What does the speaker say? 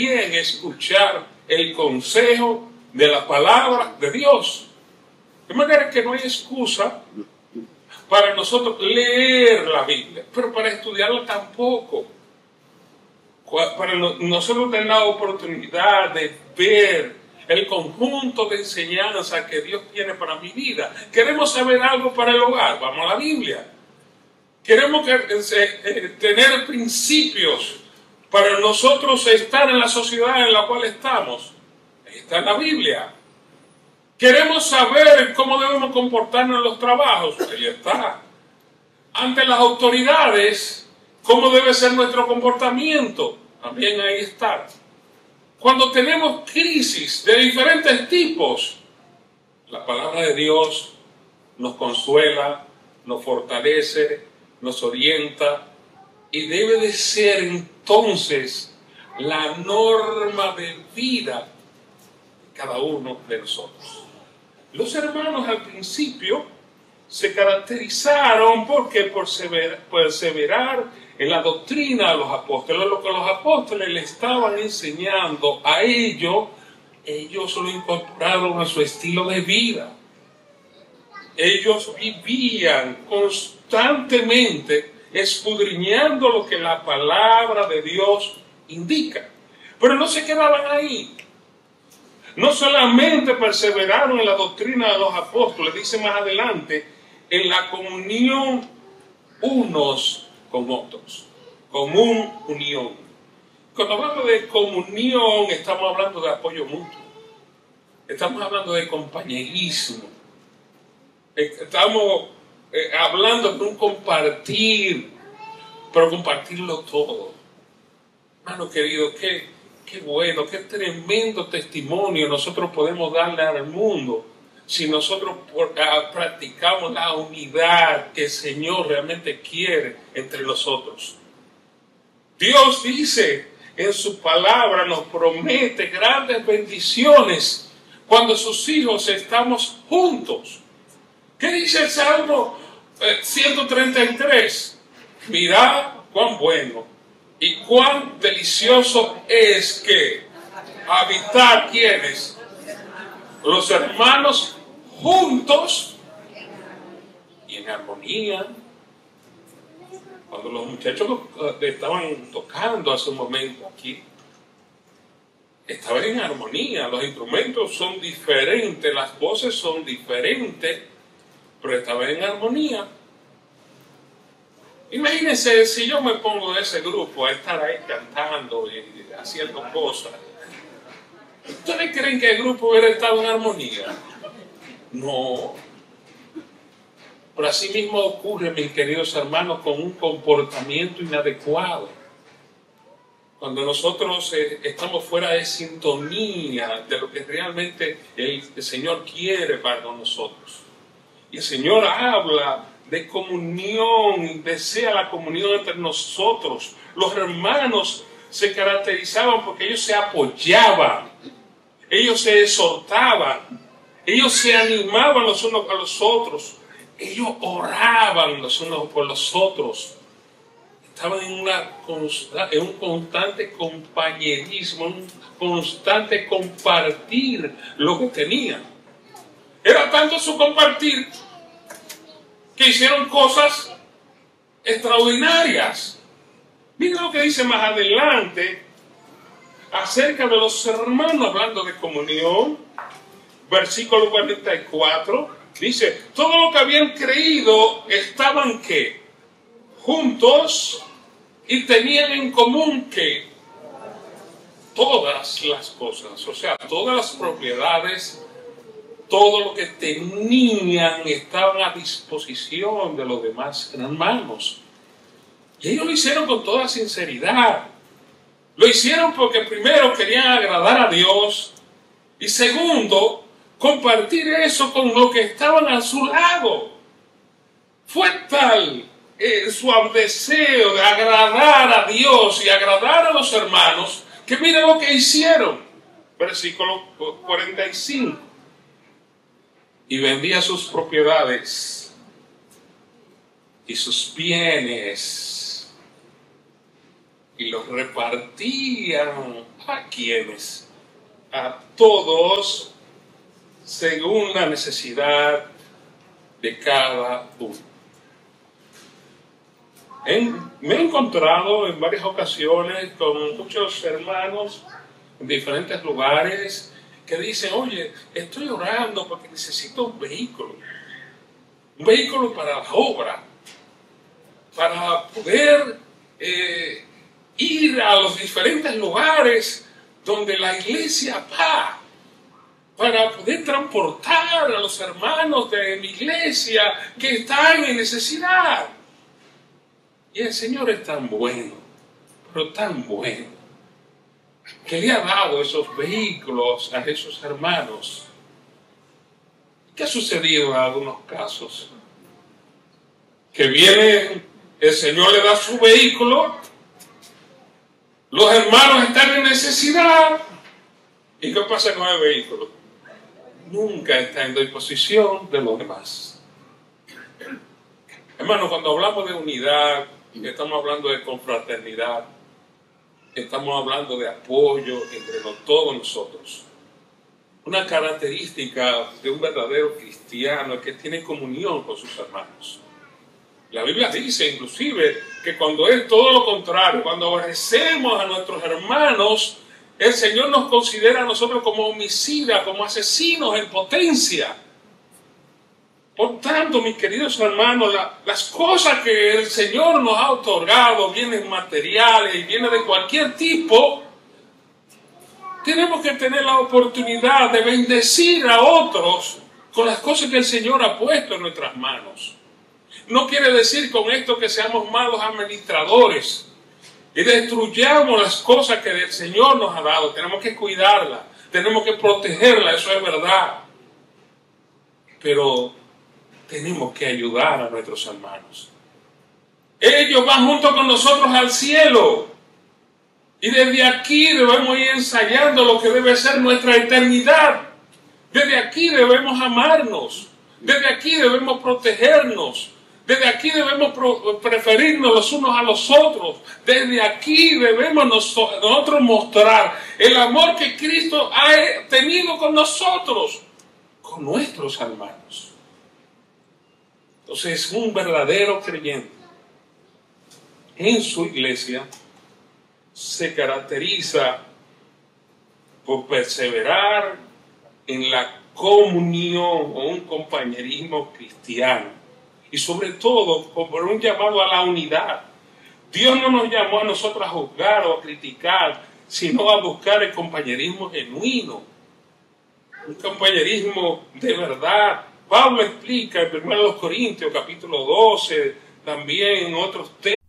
bien escuchar el consejo de la palabra de Dios. De manera que no hay excusa para nosotros leer la Biblia, pero para estudiarla tampoco. Para nosotros tener la oportunidad de ver el conjunto de enseñanzas que Dios tiene para mi vida. Queremos saber algo para el hogar, vamos a la Biblia. Queremos tener principios para nosotros estar en la sociedad en la cual estamos. Ahí está en la Biblia. Queremos saber cómo debemos comportarnos en los trabajos. Ahí está. Ante las autoridades, cómo debe ser nuestro comportamiento. También ahí está. Cuando tenemos crisis de diferentes tipos, la palabra de Dios nos consuela, nos fortalece, nos orienta y debe de ser entonces la norma de vida de cada uno de nosotros. Los hermanos al principio se caracterizaron por perseverar en la doctrina de los apóstoles. Lo que los apóstoles le estaban enseñando a ellos lo incorporaron a su estilo de vida. Ellos vivían constantemente escudriñando lo que la palabra de Dios indica. Pero no se quedaban ahí. No solamente perseveraron en la doctrina de los apóstoles, dice más adelante, en la comunión unos con otros. Común unión. Cuando hablamos de comunión, estamos hablando de apoyo mutuo. Estamos hablando de compañerismo. Estamos hablando de un compartir, pero compartirlo todo. Hermano querido, qué bueno, qué tremendo testimonio nosotros podemos darle al mundo si nosotros practicamos la unidad que el Señor realmente quiere entre nosotros. Dios dice en su palabra, nos promete grandes bendiciones cuando sus hijos estamos juntos. ¿Qué dice el Salmo 133? Mirad cuán bueno y cuán delicioso es que habitar quienes, los hermanos juntos y en armonía. Cuando los muchachos estaban tocando hace un momento aquí, estaban en armonía. Los instrumentos son diferentes, las voces son diferentes, pero estaban en armonía. Imagínense si yo me pongo de ese grupo a estar ahí cantando y haciendo cosas. ¿Ustedes creen que el grupo hubiera estado en armonía? No. Pero así mismo ocurre, mis queridos hermanos, con un comportamiento inadecuado. Cuando nosotros estamos fuera de sintonía de lo que realmente el Señor quiere para nosotros. Y el Señor habla de comunión y desea la comunión entre nosotros. Los hermanos se caracterizaban porque ellos se apoyaban, ellos se exhortaban, ellos se animaban los unos a los otros, ellos oraban los unos por los otros. Estaban en un constante compañerismo, un constante compartir lo que tenían. Era tanto su compartir que hicieron cosas extraordinarias. Miren lo que dice más adelante acerca de los hermanos, hablando de comunión. Versículo 44, dice, todo lo que habían creído estaban ¿qué? Juntos y tenían en común ¿qué? Todas las cosas, o sea, todas las propiedades, todo lo que tenían estaban a disposición de los demás hermanos. Y ellos lo hicieron con toda sinceridad. Lo hicieron porque primero querían agradar a Dios y segundo, compartir eso con los que estaban a su lado. Fue tal su deseo de agradar a Dios y agradar a los hermanos que miren lo que hicieron. Versículo 45. Y vendía sus propiedades y sus bienes y los repartían ¿A quiénes? A todos según la necesidad de cada uno. Me he encontrado en varias ocasiones con muchos hermanos en diferentes lugares que dicen, oye, estoy orando porque necesito un vehículo para la obra, para poder ir a los diferentes lugares donde la iglesia va, para poder transportar a los hermanos de mi iglesia que están en necesidad. Y el Señor es tan bueno, pero tan bueno, que le ha dado esos vehículos a esos hermanos. ¿Qué ha sucedido en algunos casos? Que viene, el Señor le da su vehículo, los hermanos están en necesidad, ¿y qué pasa con el vehículo? Nunca está en disposición de los demás. Hermanos, cuando hablamos de unidad, estamos hablando de confraternidad, estamos hablando de apoyo entre todos nosotros. Una característica de un verdadero cristiano es que tiene comunión con sus hermanos. La Biblia dice inclusive que cuando es todo lo contrario, cuando aborrecemos a nuestros hermanos, el Señor nos considera a nosotros como homicidas, como asesinos en potencia. Por tanto, mis queridos hermanos, las cosas que el Señor nos ha otorgado, bienes materiales y bienes de cualquier tipo, tenemos que tener la oportunidad de bendecir a otros con las cosas que el Señor ha puesto en nuestras manos. No quiere decir con esto que seamos malos administradores y destruyamos las cosas que el Señor nos ha dado. Tenemos que cuidarlas, tenemos que protegerlas, eso es verdad. Pero tenemos que ayudar a nuestros hermanos. Ellos van junto con nosotros al cielo. Y desde aquí debemos ir ensayando lo que debe ser nuestra eternidad. Desde aquí debemos amarnos. Desde aquí debemos protegernos. Desde aquí debemos preferirnos los unos a los otros. Desde aquí debemos nosotros mostrar el amor que Cristo ha tenido con nosotros, con nuestros hermanos. Entonces, un verdadero creyente en su iglesia se caracteriza por perseverar en la comunión o un compañerismo cristiano y sobre todo por un llamado a la unidad. Dios no nos llamó a nosotros a juzgar o a criticar, sino a buscar el compañerismo genuino, un compañerismo de verdad. Pablo explica en 1 Corintios capítulo 12, también en otros textos,